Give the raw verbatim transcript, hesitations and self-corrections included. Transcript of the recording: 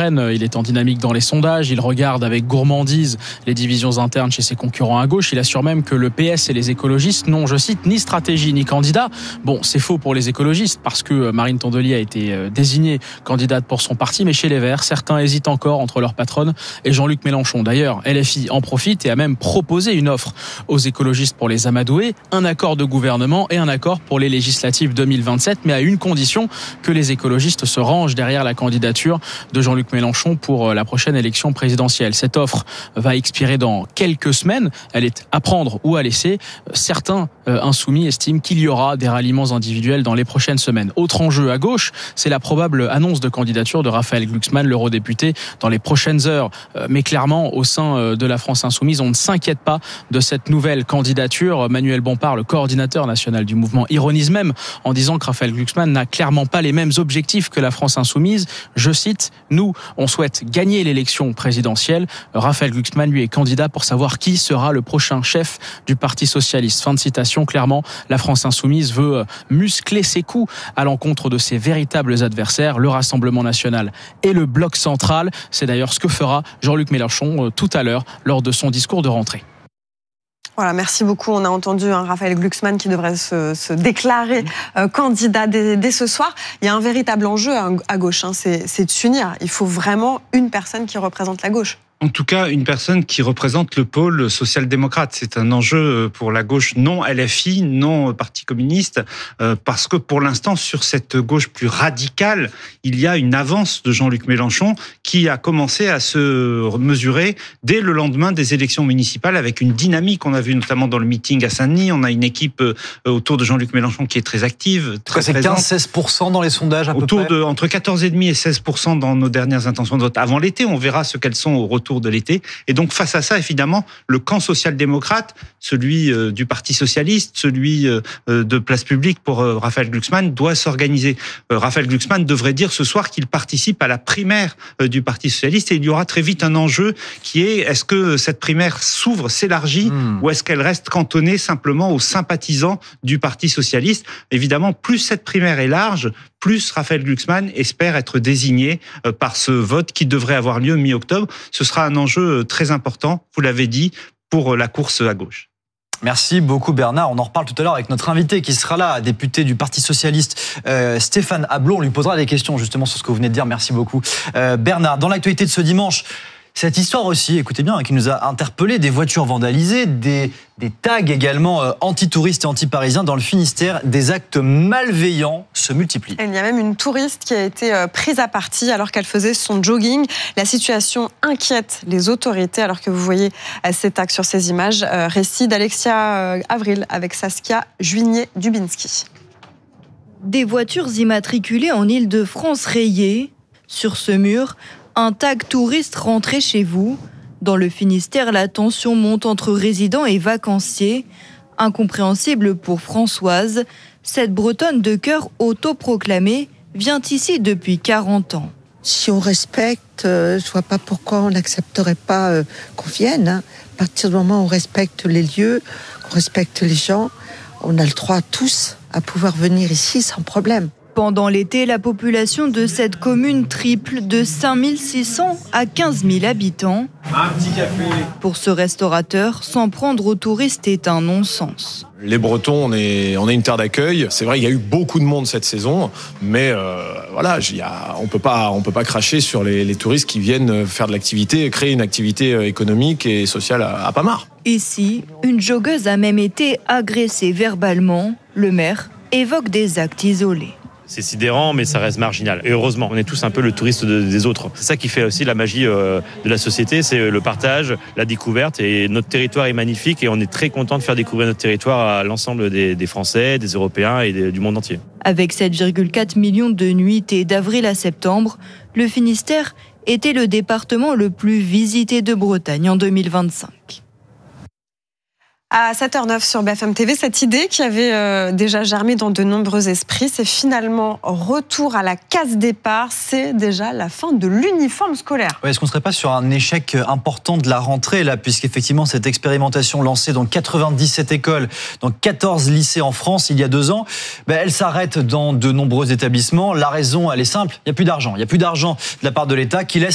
semaines. Il est en dynamique dans les sondages. Il regarde avec gourmandise les divisions internes chez ses concurrents à gauche. Il assure même que le P S et les écologistes n'ont, je cite, ni stratégie ni candidat. Bon, c'est faux pour les écologistes parce que Marine Tondelier a été désignée candidate pour son parti, mais chez les Verts, certains hésitent encore entre leur patronne et Jean-Luc Mélenchon. D'ailleurs, L F I en profite et a même proposé une offre aux écologistes pour les amadouer, un accord de gouvernement et un accord pour les législatives deux mille vingt-sept, mais à une condition, que les écologistes se rangent derrière la candidature de Jean-Luc Mélenchon pour la prochaine élection présidentielle. Cette offre va expirer dans quelques semaines. Elle est à prendre ou à laisser. Certains euh, insoumis estiment qu'il y aura des ralliements individuels dans les prochaines semaines. Autre enjeu à gauche, c'est la probable annonce de candidature de Raphaël Glucksmann, l'eurodéputé, dans les prochaines heures. Euh, mais clairement, au sein euh, de la France insoumise, on ne s'inquiète pas de cette nouvelle candidature. Manuel Bompard, le coordinateur national du mouvement, ironise même en disant que Raphaël Glucksmann n'a clairement pas les mêmes objectifs que la France insoumise. Je cite, « Nous, on souhaite gagner l'élection présidentielle. Raphaël Glucksmann, lui, est candidat pour savoir qui sera le prochain chef du Parti socialiste. » Fin de citation. Clairement, la France insoumise veut muscler ses coups à l'encontre de ses véritables adversaires, le Rassemblement national et le Bloc central. C'est d'ailleurs ce que fera Jean-Luc Mélenchon tout à l'heure lors de son discours de rentrée. Voilà, merci beaucoup. On a entendu hein, Raphaël Glucksmann qui devrait se, se déclarer euh, candidat dès, dès ce soir. Il y a un véritable enjeu à gauche, hein, c'est, c'est de s'unir. Il faut vraiment une personne qui représente la gauche. En tout cas, une personne qui représente le pôle social-démocrate. C'est un enjeu pour la gauche non L F I, non Parti communiste, parce que pour l'instant, sur cette gauche plus radicale, il y a une avance de Jean-Luc Mélenchon qui a commencé à se mesurer dès le lendemain des élections municipales avec une dynamique. On a vu notamment dans le meeting à Saint-Denis, on a une équipe autour de Jean-Luc Mélenchon qui est très active, très c'est présente. quinze à seize pour cent dans les sondages à peu autour près. de entre quatorze virgule cinq et seize pour cent dans nos dernières intentions de vote avant l'été. On verra ce qu'elles sont au retour de l'été. Et donc, face à ça, évidemment, le camp social-démocrate, celui euh, du Parti socialiste, celui euh, de Place Publique pour euh, Raphaël Glucksmann, doit s'organiser. Euh, Raphaël Glucksmann devrait dire ce soir qu'il participe à la primaire euh, du Parti socialiste et il y aura très vite un enjeu qui est, est-ce que cette primaire s'ouvre, s'élargit mmh. ou est-ce qu'elle reste cantonnée simplement aux sympathisants du Parti socialiste? Évidemment, plus cette primaire est large, plus Raphaël Glucksmann espère être désigné euh, par ce vote qui devrait avoir lieu mi-octobre. Ce sera un enjeu très important, vous l'avez dit, pour la course à gauche. Merci beaucoup Bernard. On en reparle tout à l'heure avec notre invité qui sera là, député du Parti Socialiste, euh, Stéphane Ablot. On lui posera des questions justement sur ce que vous venez de dire. Merci beaucoup. Euh, Bernard, dans l'actualité de ce dimanche, cette histoire aussi, écoutez bien, qui nous a interpellés, des voitures vandalisées, des, des tags également euh, anti-touristes et anti-parisiens dans le Finistère, des actes malveillants se multiplient. Il y a même une touriste qui a été euh, prise à partie alors qu'elle faisait son jogging. La situation inquiète les autorités alors que vous voyez euh, ces tags sur ces images. Euh, récit d'Alexia euh, Avril avec Saskia Juigné-Dubinski. Des voitures immatriculées en Île-de-France rayées. Sur ce mur, un tag touriste rentré chez vous. Dans le Finistère, la tension monte entre résidents et vacanciers. Incompréhensible pour Françoise, cette Bretonne de cœur autoproclamée vient ici depuis quarante ans. Si on respecte, euh, je vois pas pourquoi on n'accepterait pas euh, qu'on vienne. Hein. À partir du moment où on respecte les lieux, on respecte les gens, on a le droit tous à pouvoir venir ici sans problème. Pendant l'été, la population de cette commune triple de cinq mille six cents à quinze mille habitants. Un petit café. Pour ce restaurateur, s'en prendre aux touristes est un non-sens. Les Bretons, on est, on est une terre d'accueil. C'est vrai, il y a eu beaucoup de monde cette saison, mais euh, voilà, y a, on peut pas, on peut pas cracher sur les, les touristes qui viennent faire de l'activité, créer une activité économique et sociale à, à Pas-Marre. Ici, une joggeuse a même été agressée verbalement. Le maire évoque des actes isolés. C'est sidérant, mais ça reste marginal. Et heureusement, on est tous un peu le touriste de, des autres. C'est ça qui fait aussi la magie euh, de la société, c'est le partage, la découverte. Et notre territoire est magnifique et on est très content de faire découvrir notre territoire à l'ensemble des, des Français, des Européens et des, du monde entier. Avec sept virgule quatre millions de nuitées d'avril à septembre, le Finistère était le département le plus visité de Bretagne en deux mille vingt-cinq. À sept heures neuf sur B F M T V, cette idée qui avait euh, déjà germé dans de nombreux esprits, c'est finalement retour à la case départ, c'est déjà la fin de l'uniforme scolaire. Ouais, est-ce qu'on ne serait pas sur un échec important de la rentrée, là, puisqu'effectivement cette expérimentation lancée dans quatre-vingt-dix-sept écoles, dans quatorze lycées en France il y a deux ans, ben, elle s'arrête dans de nombreux établissements. La raison, elle est simple, il n'y a plus d'argent. Il n'y a plus d'argent de la part de l'État qui laisse